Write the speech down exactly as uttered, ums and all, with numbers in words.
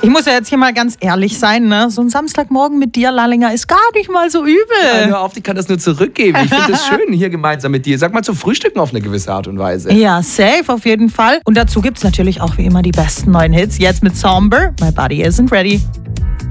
Ich muss ja jetzt hier mal ganz ehrlich sein, ne? So ein Samstagmorgen mit dir, Lallinger, ist gar nicht mal so übel. Ja, hör auf, ich kann das nur zurückgeben. Ich finde es schön, hier gemeinsam mit dir. Sag mal, zu frühstücken auf eine gewisse Art und Weise. Ja, safe auf jeden Fall. Und dazu gibt's natürlich auch wie immer die besten neuen Hits. Jetzt mit Somber, My Body Isn't Ready.